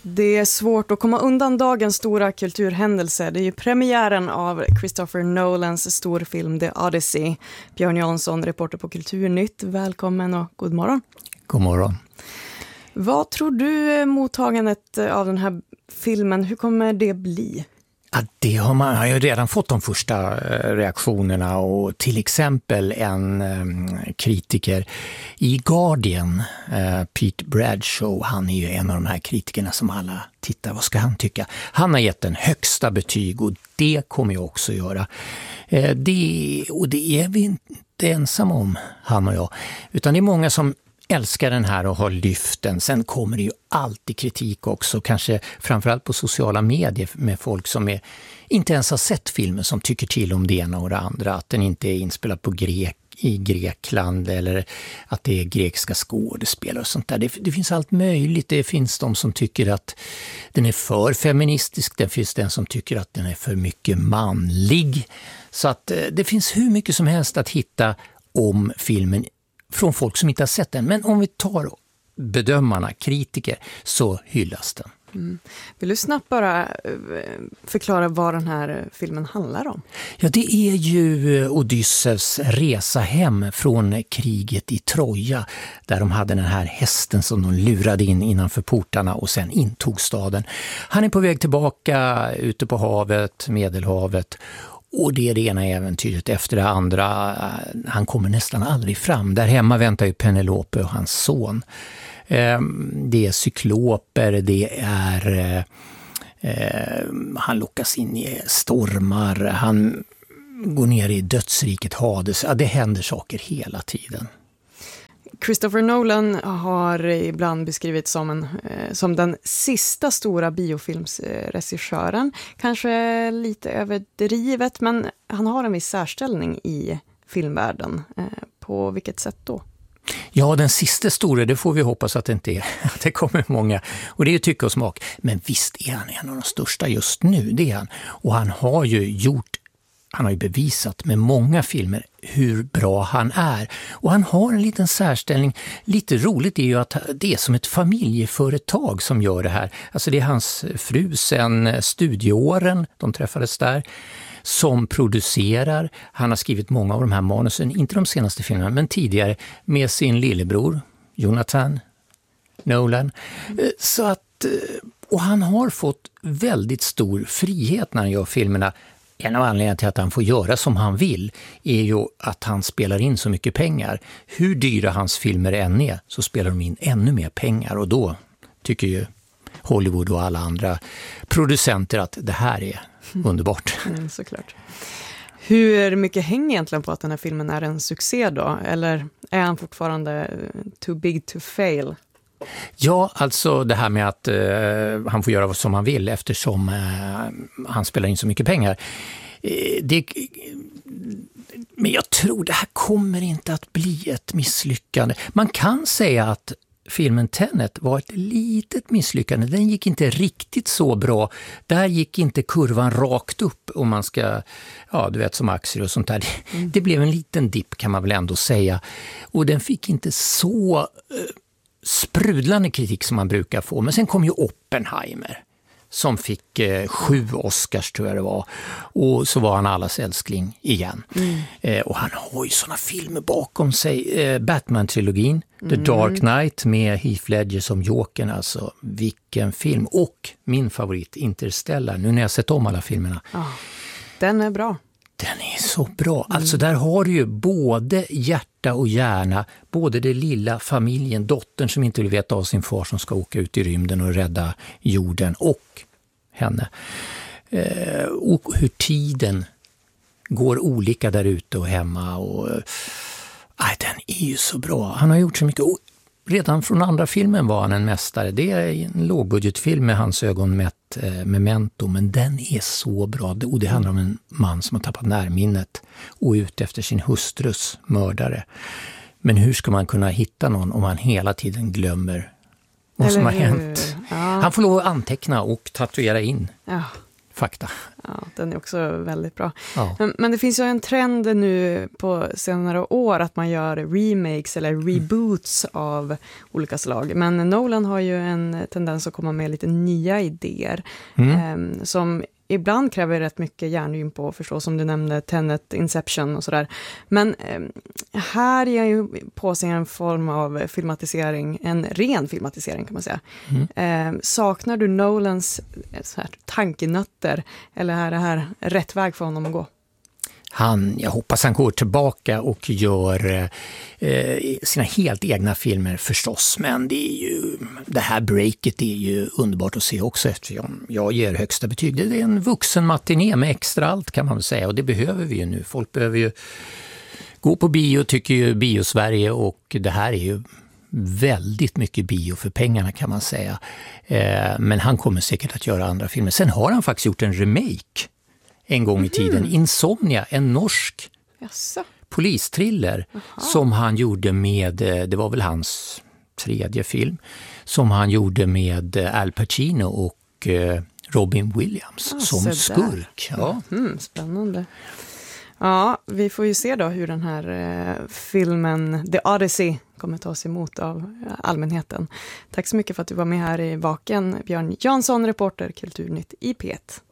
Det är svårt att komma undan dagens stora kulturhändelse. Det är ju premiären av Christopher Nolans storfilm The Odyssey. Björn Jansson, reporter på Kulturnytt. Välkommen och god morgon. God morgon. Vad tror du mottagandet av den här filmen, hur kommer det bli? Ja, det har man har ju redan fått de första reaktionerna, och till exempel en kritiker i Guardian, Pete Bradshaw, han är ju en av de här kritikerna som alla tittar, vad ska han tycka? Han har gett den högsta betyg, och det kommer jag också göra. Det är vi inte ensamma om, han och jag, utan det är många som älskar den här och har lyft den. Sen kommer det ju alltid kritik också, kanske framförallt på sociala medier, med folk som inte ens har sett filmen, som tycker till om det ena och det andra. Att den inte är inspelad på i Grekland, eller att det är grekiska skådespelare och sånt där. Det finns allt möjligt. Det finns de som tycker att den är för feministisk. Det finns den som tycker att den är för mycket manlig. Så att det finns hur mycket som helst att hitta om filmen från folk som inte har sett den. Men om vi tar bedömarna, kritiker, så hyllas den. Mm. Vill du snabbt bara förklara vad den här filmen handlar om? Ja, det är ju Odysseus resa hem från kriget i Troja, där de hade den här hästen som de lurade in innanför portarna och sen intog staden. Han är på väg tillbaka ute på havet, Medelhavet. Och det är det ena äventyret efter det andra. Han kommer nästan aldrig fram. Där hemma väntar ju Penelope och hans son. Det är cykloper, det är... han lockas in i stormar, han går ner i dödsriket Hades. Ja, det händer saker hela tiden. Christopher Nolan har ibland beskrivits som den sista stora biofilmsregissören. Kanske lite överdrivet, men han har en viss särställning i filmvärlden. På vilket sätt då? Ja, den sista stora, det får vi hoppas att det inte är. Det kommer många. Och det är ju tycke och smak. Men visst är han en av de största just nu, det är han. Och han har ju bevisat med många filmer hur bra han är. Och han har en liten särställning. Lite roligt är ju att det är som ett familjeföretag som gör det här. Alltså det är hans fru sen studieåren, de träffades där, som producerar. Han har skrivit många av de här manusen, inte de senaste filmerna, men tidigare, med sin lillebror Jonathan Nolan. Så att, och han har fått väldigt stor frihet när han gör filmerna. En av anledningarna till att han får göra som han vill är ju att han spelar in så mycket pengar. Hur dyra hans filmer än är, så spelar de in ännu mer pengar, och då tycker ju Hollywood och alla andra producenter att det här är underbart. Såklart. Hur mycket hänger egentligen på att den här filmen är en succé då? Eller är han fortfarande too big to fail? Ja, alltså det här med att han får göra som han vill eftersom han spelar in så mycket pengar. Men jag tror det här kommer inte att bli ett misslyckande. Man kan säga att filmen Tenet var ett litet misslyckande. Den gick inte riktigt så bra. Där gick inte kurvan rakt upp, om man ska, ja, du vet, som aktier och sånt där. Det blev en liten dipp, kan man väl ändå säga. Och den fick inte så sprudlande kritik som man brukar få. Men sen kom ju Oppenheimer, som fick 7 Oscars, tror jag det var. Och så var han allas älskling igen. Och han har ju såna filmer bakom sig. Batman-trilogin, The Dark Knight med Heath Ledger som Jokern. Alltså, vilken film. Och min favorit, Interstellar. Nu när jag sett om alla filmerna. Den är bra. Den är så bra. Alltså där har du ju både hjärta och hjärna, både det lilla familjen, dottern som inte vill veta av sin far som ska åka ut i rymden och rädda jorden, och henne. Och hur tiden går olika där ute och hemma. Och, den är ju så bra. Han har gjort så mycket. Och redan från andra filmen var han en mästare. Det är en lågbudgetfilm med hans ögon mätt, Memento, men den är så bra. Och det handlar om en man som har tappat närminnet och ut efter sin hustrus mördare. Men hur ska man kunna hitta någon om man hela tiden glömmer vad som har hänt? Ja. Han får lov att anteckna och tatuera in fakta. Ja, den är också väldigt bra. Ja. Men det finns ju en trend nu på senare år att man gör remakes eller reboots av olika slag. Men Nolan har ju en tendens att komma med lite nya idéer som ibland kräver rätt mycket hjärngym på, förstås, som du nämnde, Tenet, Inception och sådär. Men här är ju på sig en form av filmatisering, en ren filmatisering kan man säga. Saknar du Nolans så här, tankenötter, eller är det här rätt väg för honom att gå? Jag hoppas han går tillbaka och gör sina helt egna filmer förstås, men det här breaket är ju underbart att se också, eftersom jag ger högsta betyg. Det är en vuxen matiné med extra allt, kan man väl säga, och det behöver vi ju nu. Folk behöver ju gå på bio, tycker ju Bio-Sverige, och det här är ju väldigt mycket bio för pengarna, kan man säga. Men han kommer säkert att göra andra filmer. Sen har han faktiskt gjort en remake en gång i tiden. Insomnia, en norsk polistriller som han gjorde med, det var väl hans 3:e film, som han gjorde med Al Pacino och Robin Williams som skurk. Ja. Spännande. Ja, vi får ju se då hur den här filmen The Odyssey kommer tas emot av allmänheten. Tack så mycket för att du var med här i Vaken, Björn Jansson, reporter Kulturnytt i P1.